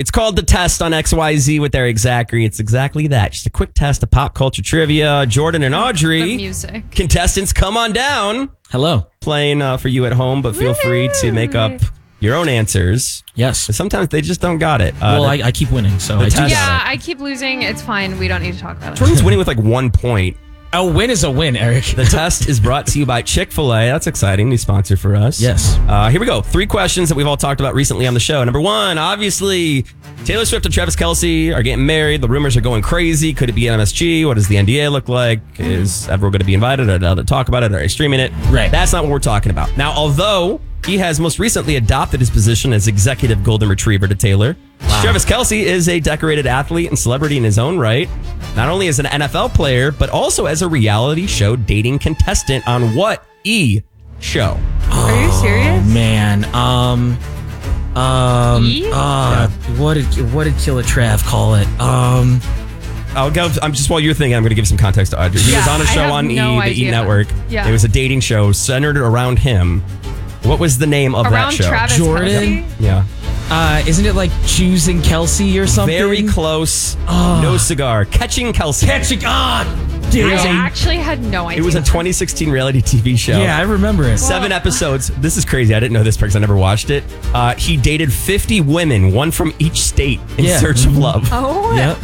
It's called The Test on XYZ with Eric Zachary. It's exactly that. Just a quick test of pop culture trivia. Jordan and Audrey. The music. Contestants, come on down. Hello. Playing for you at home, but feel free to make up your own answers. Yes. Sometimes they just don't got it. I keep winning, so I do test- Yeah, got it. I keep losing. It's fine. We don't need to talk about it. Jordan's winning with like 1 point. A win is a win, Eric. The test is brought to you by Chick-fil-A. That's exciting. New sponsor for us. Yes. Here we go. 3 questions that we've all talked about recently on the show. Number 1, obviously, Taylor Swift and Travis Kelce are getting married. The rumors are going crazy. Could it be MSG? What does the NDA look like? Is everyone going to be invited or to talk about it? Are they streaming it? Right. That's not what we're talking about. Now, although he has most recently adopted his position as executive golden retriever to Taylor, Travis Kelce is a decorated athlete and celebrity in his own right. Not only as an NFL player, but also as a reality show dating contestant on what show? Are you serious? Man. What did Killer Trav call it? I'll go. I'm just while you're thinking, I'm going to give some context to Audrey. He was on a I show have on no the E! idea. Network. Yeah. It was a dating show centered around him. What was the name of Around that show? Travis Jordan? Kelce? Yeah. Isn't it like choosing Kelsey or something? Very close. No cigar. Catching Kelsey. Catching. Dude. I actually had no idea. It was a 2016 reality TV show. Yeah, I remember it. 7 episodes. This is crazy. I didn't know this because I never watched it. He dated 50 women, one from each state, in search of love. Oh, Yep.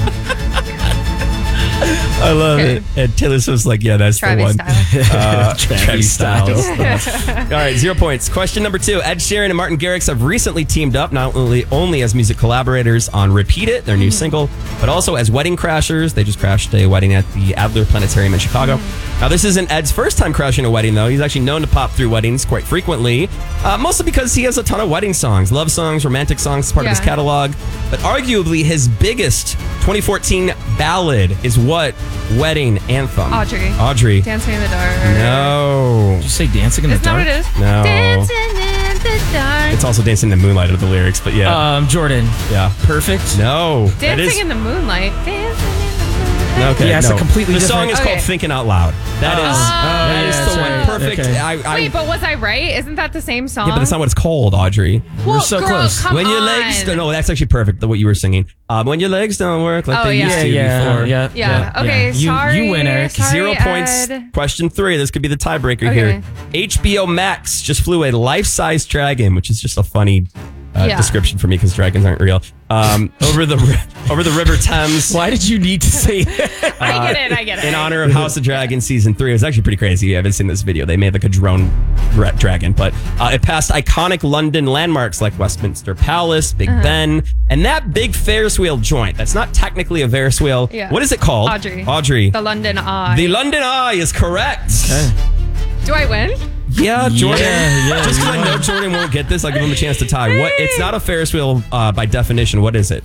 I love it. And Taylor Swift's like, yeah, that's Travis the one. Styles. Travis Styles. All right, 0 points. Question number 2. Ed Sheeran and Martin Garrix have recently teamed up, not only as music collaborators on Repeat It, their new single, but also as wedding crashers. They just crashed a wedding at the Adler Planetarium in Chicago. Now, this isn't Ed's first time crashing a wedding, though. He's actually known to pop through weddings quite frequently, mostly because he has a ton of wedding songs, love songs, romantic songs as part of his catalog. But arguably, his biggest 2014 ballad is what wedding anthem? Audrey. Dancing in the Dark. No. Did you say Dancing in the Isn't that Dark? what it is? No. Dancing in the dark. It's also Dancing in the Moonlight of the lyrics, but yeah. Jordan. Yeah. Perfect. No. that Dancing is, in the Moonlight. Dancing in the Moonlight. Okay, Yeah, it's a completely The different- song is called Okay. Thinking Out Loud. That is that's the one. right. Perfect. Okay. Wait, but was I right? Isn't that the same song? Yeah, but that's not what it's called, Audrey. Well, so girl, close. Come When your on. legs... No, that's actually perfect, what you were singing. When your legs don't work like they used to before. Yeah. Okay. You, sorry. you win, Eric. Sorry, 0 points. Ed. Question 3. This could be the tiebreaker Okay. here. HBO Max just flew a life-size dragon, which is just a funny description for me because dragons aren't real. Over the River Thames. Why did you need to say that? I get it. In honor of House of Dragon season 3. It was actually pretty crazy. You haven't seen this video. They made like a drone dragon, but it passed iconic London landmarks like Westminster Palace, Big Ben, and that big Ferris wheel joint. That's not technically a Ferris wheel. Yeah. What is it called? Audrey. The London Eye. The London Eye is correct. Okay. Do I win? Yeah, Jordan. Yeah, Just because I know Jordan won't get this, I'll give him a chance to tie. What? It's not a Ferris wheel by definition. What is it?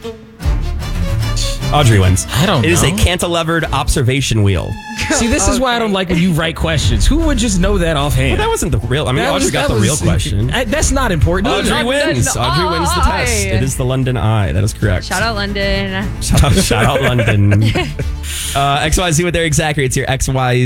Audrey wins. I don't know. It is a cantilevered observation wheel. See, this is why I don't like when you write questions. Who would just know that offhand? But that wasn't the real. I mean, Audrey got the real question. That's not important. Audrey wins. Audrey wins the test. It is the London Eye. That is correct. Shout out London. Shout out London. XYZ with Eric Zachary. It's your XYZ